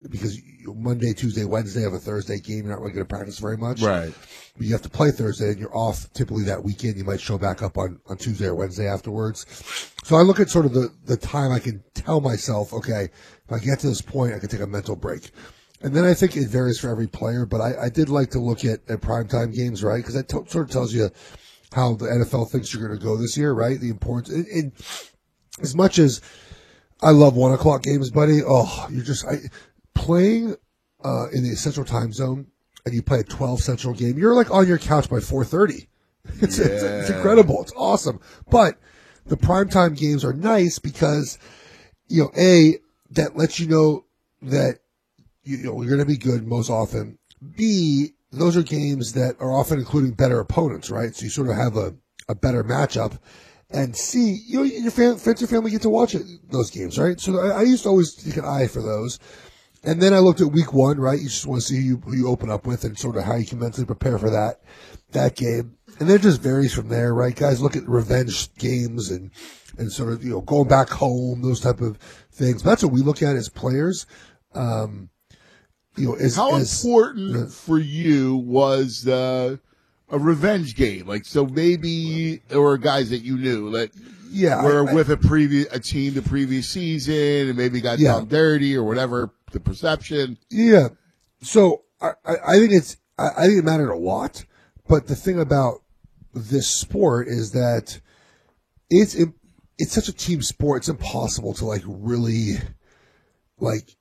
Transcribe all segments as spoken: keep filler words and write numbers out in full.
because you, Monday, Tuesday, Wednesday have a Thursday game. You're not really going to practice very much. Right. But you have to play Thursday and you're off typically that weekend. You might show back up on, on Tuesday or Wednesday afterwards. So I look at sort of the, the time I can tell myself, okay, if I get to this point, I can take a mental break. And then I think it varies for every player, but I, I did like to look at, at primetime games, right? Because that t- sort of tells you how the N F L thinks you're going to go this year, right? The importance. And, and as much as I love one o'clock games, buddy, oh, you're just I, playing uh, in the Central Time Zone, and you play a twelve Central game. You're like on your couch by four thirty. It's, yeah. it's it's incredible. It's awesome. But the primetime games are nice because, you know, A, that lets you know that you know you're going to be good most often. B, those are games that are often including better opponents, right? So you sort of have a, a better matchup. And C, you know, your fam- friends and family get to watch it, those games, right? So I, I used to always take an eye for those. And then I looked at week one, right? You just want to see who you, who you open up with and sort of how you can mentally prepare for that, that game. And it just varies from there, right? Guys look at revenge games and, and sort of, you know, going back home, those type of things. But that's what we look at as players. Um, you know, as, How as, important uh, for you was uh, a revenge game? Like, so maybe there were guys that you knew that yeah, were I, with a previous a team the previous season and maybe got Yeah. done dirty or whatever the perception. Yeah. So I, I I think it's I, I think it mattered a lot. But the thing about this sport is that it's it, it's such a team sport. It's impossible to like really like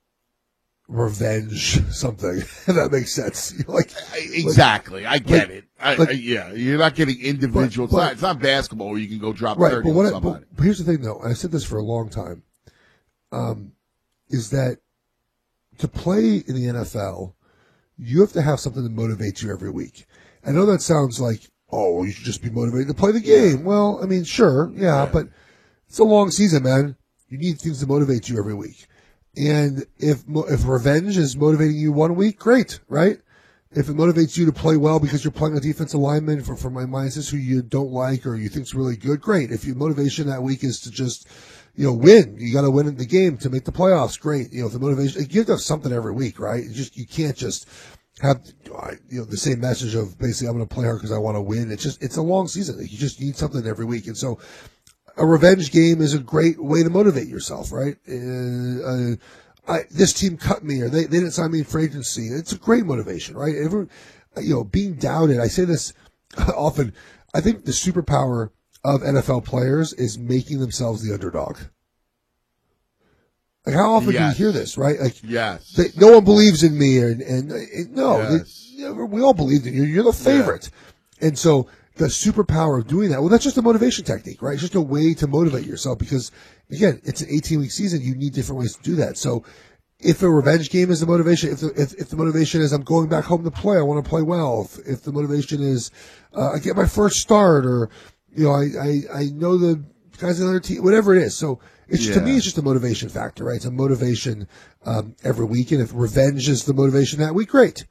revenge something. If that makes sense. You're like Exactly, I get like- it. I, like- I, yeah, you're not getting individual. But- but- it's, not, it's not basketball where you can go drop right. thirty But what on I, somebody. but, but here's the thing though, and I said this for a long time, um, is that to play in the N F L, you have to have something that motivates you every week. I know that sounds like, oh, well, you should just be motivated to play the game. Well, I mean, sure, yeah, Yeah. but it's a long season, man. You need things to motivate you every week. And if mo- if revenge is motivating you one week, great, right? If it motivates you to play well because you're playing a defensive lineman for, for my minds who you don't like or you think's really good, great. If your motivation that week is to just, you know, win, you got to win in the game to make the playoffs, great. You know, if the motivation, you have to have something every week, right? You just, you can't just have, you know, the same message of basically I'm going to play hard because I want to win. It's just, it's a long season. You just need something every week. And so a revenge game is a great way to motivate yourself, right? Uh, uh, I, this team cut me or they, they didn't sign me for agency. It's a great motivation, right? Every, you know, being doubted. I say this often. I think the superpower of N F L players is making themselves the underdog. Like how often Yes. do you hear this, right? Like, Yes. they, no one believes in me, and, and, and no, Yes. they, we all believed in you. You're the favorite, and so the superpower of doing that. Well, that's just a motivation technique, right? It's just a way to motivate yourself because, again, it's an eighteen week season. You need different ways to do that. So, if a revenge game is the motivation, if the, if, if the motivation is I'm going back home to play, I want to play well. If, if the motivation is uh, I get my first start, or you know, I I, I know the guys on the other team, whatever it is. So. It's to Yeah. me, it's just a motivation factor, right? It's a motivation um, every week, and if revenge is the motivation that week, great.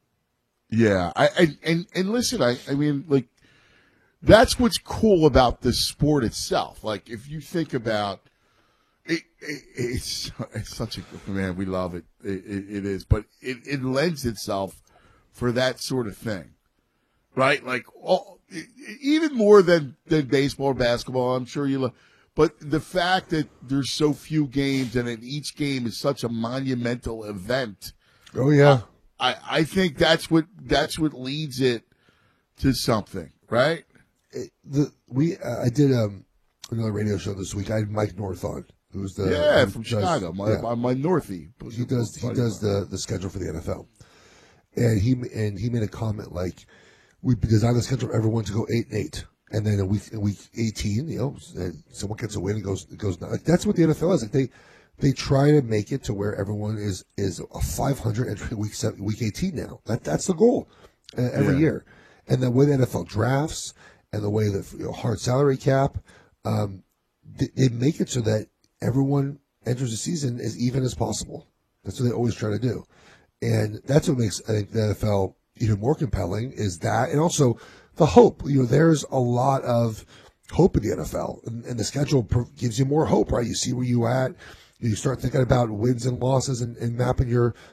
Yeah, I, I and and listen, I I mean, like that's what's cool about this sport itself. Like if you think about it, it it's it's such a man. We love it. It, it, it is, but it, it lends itself for that sort of thing, right? Like all, even more than than baseball or basketball. I'm sure you love. But the fact that there's so few games and that each game is such a monumental event, Oh yeah, I, I think that's what that's what leads it to something, right? It- the we uh, I did um, another radio show this week. I had Mike North on, who's the yeah, who from does- Chicago, my yeah. my, my Northie. he does he does the the schedule for the N F L, and he and he made a comment like we designed the schedule for everyone to go eight and eight. And then in week in week eighteen, you know, someone gets a win and goes it goes. Like that's what the N F L is. Like they they try to make it to where everyone is is a five hundred entry week seven, week eighteen now. That that's the goal uh, every Yeah. year. And the way the N F L drafts and the way the you know, hard salary cap, um, they, they make it so that everyone enters the season as even as possible. That's what they always try to do, and that's what makes I think the N F L even more compelling. Is that and also. The hope, you know, there's a lot of hope in the N F L, and, and the schedule pr- gives you more hope, right? You see where you at, you start thinking about wins and losses, and, and mapping your